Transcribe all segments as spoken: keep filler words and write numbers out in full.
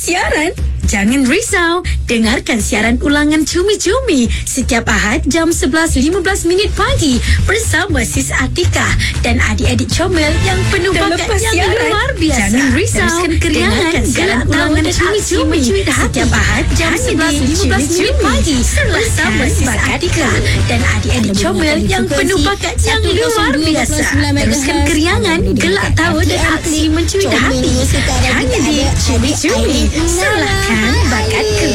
siaran? Jangan risau, dengarkan siaran ulangan Cumi-Cumi setiap Ahad jam sebelas lima belas minit pagi bersama Sis Atikah dan adik-adik comel yang penuh bakat yang siaran, luar biasa. Jangan risau, dengarkan siaran ulangan Cumi-Cumi setiap Ahad jam sebelas lima belas minit pagi bersama Sis Atikah dan adik-adik comel yang penuh bakat yang luar biasa. Teruskan keriangan, gelak tawa dan aksi mencuit hati. Hanya di Cumi-Cumi. Salahkan bakatku.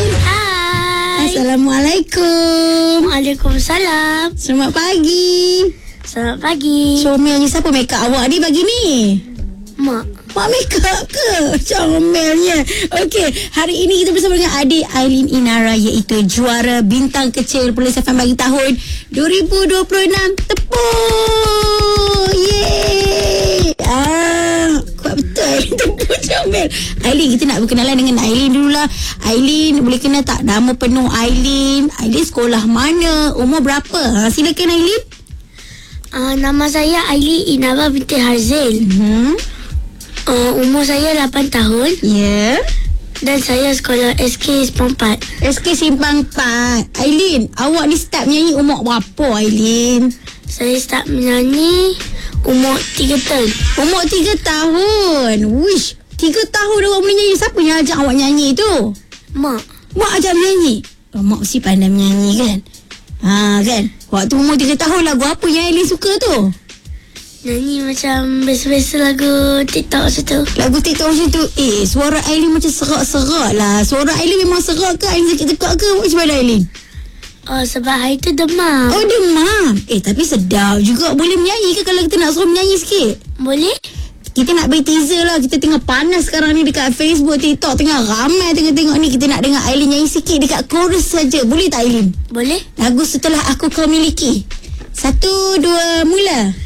Hai. Assalamualaikum. Waalaikumsalam. Selamat pagi. Selamat pagi. Comelnya siapa make up awak ni pagi ni? Mak. Mak make up ke? Comelnya. Okey, hari ini kita bersama dengan adik Ailin Inara, iaitu juara bintang kecil Police F M bagi tahun dua ribu dua puluh enam. Tepuk. Yeay. Ah, kuat betul Ailin tepuk comel. Ailin, kita nak berkenalan dengan Ailin dululah. Ailin, boleh kenal tak nama penuh Ailin? Ailin sekolah mana? Umur berapa? Ha, silakan Ailin. Uh, nama saya Ailin Inara binti Harzil. Hmm. Uh, umur saya lapan tahun. Ya. Yeah. Dan saya sekolah S K Simpang empat. S K Simpang empat. Ailin, awak ni start menyanyi umur berapa, Ailin? Saya start menyanyi umur tiga tahun. Umur tiga tahun. Wish, tiga tahun awak boleh nyanyi. Siapa yang ajak awak nyanyi tu? Mak. Mak ajak menyanyi? Oh, mak mesti pandai menyanyi kan? Ha, kan? Waktu umur tiga tahun, lagu apa yang Ailin suka tu? Nyanyi macam biasa-biasa lagu TikTok macam tu. Lagu TikTok macam tu. Eh, suara Ailin macam serak-serak lah. Suara Ailin memang serak ke? Ailin sekejap ke? Macam mana Ailin? Oh, sebab hari tu demam. Oh, demam. Eh, tapi sedap juga. Boleh menyanyi ke kalau kita nak suruh menyanyi sikit? Boleh? Kita nak bagi teaser lah. Kita tengah panas sekarang ni dekat Facebook, TikTok. Tengah ramai tengok-tengok ni. Kita nak dengar Ailin nyanyi sikit dekat chorus saja. Boleh tak Ailin? Boleh. Lagu Setelah Aku Kau Miliki. Satu, dua, mula.